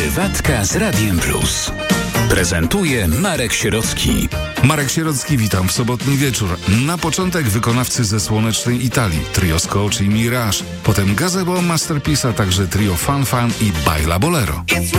Prywatka z Radiem Plus. Prezentuje Marek Sierocki. Marek Sierocki, witam w sobotni wieczór. Na początek wykonawcy ze słonecznej Italii, trio Scotch i Mirage. Potem Gazebo Masterpiece, a także trio Fan Fan i Baila Bolero.